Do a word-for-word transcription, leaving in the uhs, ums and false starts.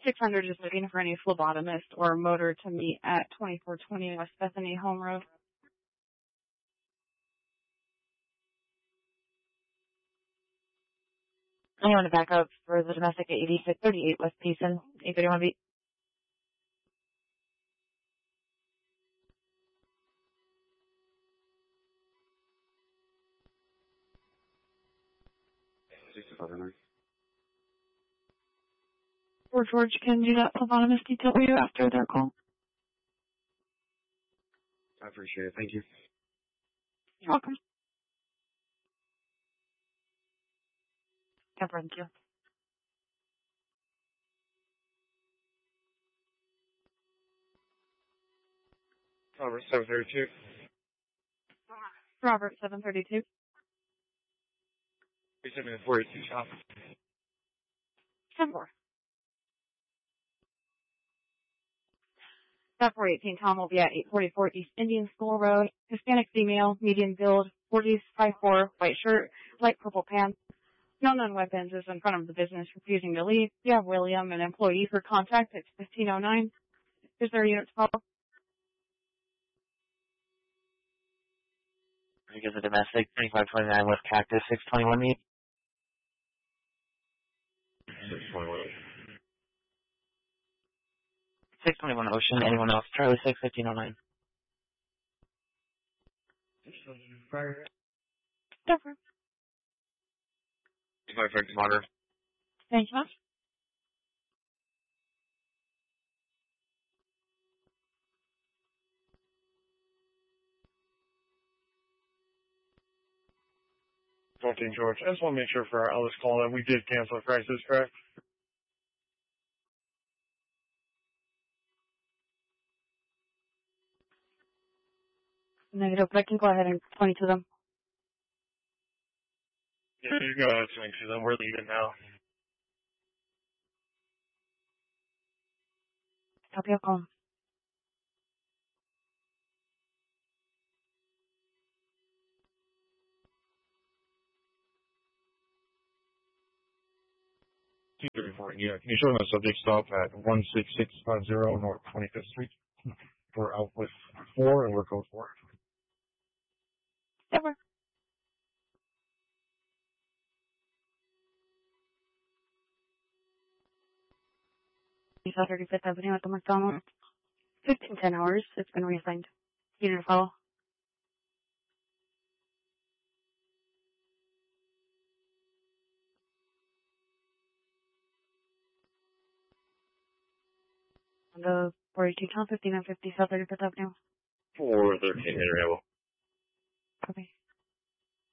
six hundred is looking for any phlebotomist or motor to meet at twenty-four twenty West Bethany Home Road. Anyone to back up for the domestic at eighty-six thirty-eight West Peason, eight thirty-one beat. Or George can do that phlebotomist detail for you after their call. I appreciate it. Thank you. You're welcome. Yeah, thank you. Robert seven thirty-two. Robert seven thirty-two. We sent me the four eighty-two shop. ten four. That four eighteen Tom will be at eight forty-four East Indian School Road. Hispanic female, medium build, forties, five four, white shirt, light purple pants. No known weapons is in front of the business refusing to leave. You have William, an employee, for contact at fifteen oh nine. Is there a unit to call? I guess a domestic, twenty-five twenty-nine West Cactus, six twenty-one meet. six twenty-one. six twenty-one Ocean, anyone else? Charlie six, fifteen oh nine. Fire. Different. My friend's monitor. Thank you much. fourteen George. I just want to make sure for our Ellis call that we did cancel a crisis, correct? Negative, but I can go ahead and point to them. Yeah, you can go ahead and swing to them. We're leaving now. Copy of call. two thirty-four, yeah. Can you show them the subject stop at one six six five zero North twenty-fifth Street? We're out with four and we're code four. Never. thirty-fifth Avenue at the McDonald's. fifteen ten hours. It's been reassigned. Unit to follow. On the four eighteen Town, fifty-nine fifty South thirty-fifth Avenue. four thirteen, Henry. Copy.